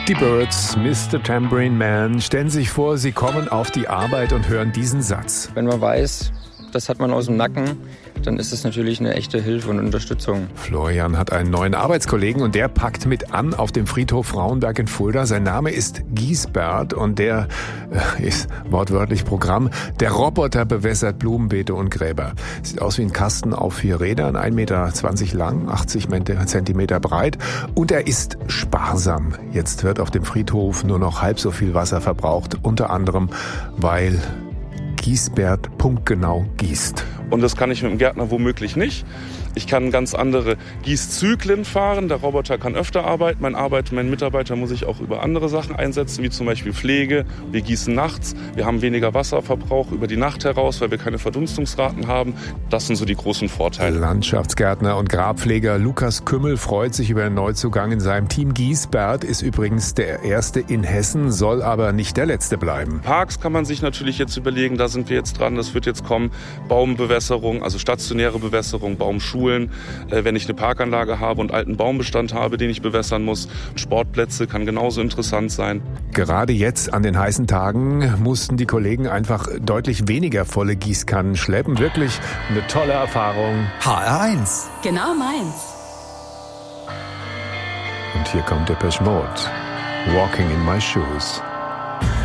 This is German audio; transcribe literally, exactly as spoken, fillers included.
Die Byrds, Mister Tambourine Man, stellen sich vor, sie kommen auf die Arbeit und hören diesen Satz. Wenn man weiß, das hat man aus dem Nacken, dann ist es natürlich eine echte Hilfe und Unterstützung. Florian hat einen neuen Arbeitskollegen und der packt mit an auf dem Friedhof Frauenberg in Fulda. Sein Name ist Giesbert und der äh, ist wortwörtlich Programm. Der Roboter bewässert Blumenbeete und Gräber. Sieht aus wie ein Kasten auf vier Rädern, ein Meter zwanzig lang, achtzig Zentimeter breit und er ist sparsam. Jetzt wird auf dem Friedhof nur noch halb so viel Wasser verbraucht, unter anderem, weil Giesbert punktgenau gießt. Und das kann ich mit dem Gärtner womöglich nicht. Ich kann ganz andere Gießzyklen fahren. Der Roboter kann öfter arbeiten. Mein Arbeiter, mein Mitarbeiter muss ich auch über andere Sachen einsetzen, wie zum Beispiel Pflege. Wir gießen nachts. Wir haben weniger Wasserverbrauch über die Nacht heraus, weil wir keine Verdunstungsraten haben. Das sind so die großen Vorteile. Landschaftsgärtner und Grabpfleger Lukas Kümmel freut sich über einen Neuzugang in seinem Team. Giesbert ist übrigens der erste in Hessen, soll aber nicht der letzte bleiben. Parks kann man sich natürlich jetzt überlegen, da sind wir jetzt dran, das wird jetzt kommen. Baumbewässerung, also stationäre Bewässerung, Baumschulen. Wenn ich eine Parkanlage habe und alten Baumbestand habe, den ich bewässern muss. Sportplätze kann genauso interessant sein. Gerade jetzt an den heißen Tagen mussten die Kollegen einfach deutlich weniger volle Gießkannen schleppen. Wirklich eine tolle Erfahrung. H R eins. Genau meins. Und hier kommt Depeche Mode. Walking in my shoes.